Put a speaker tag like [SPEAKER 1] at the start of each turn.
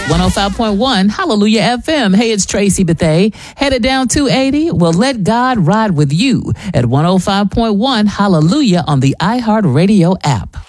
[SPEAKER 1] 105.1 Hallelujah FM. Hey, it's Tracy Bethea. Headed down 280? Well, let God ride with you at 105.1 Hallelujah on the iHeartRadio app.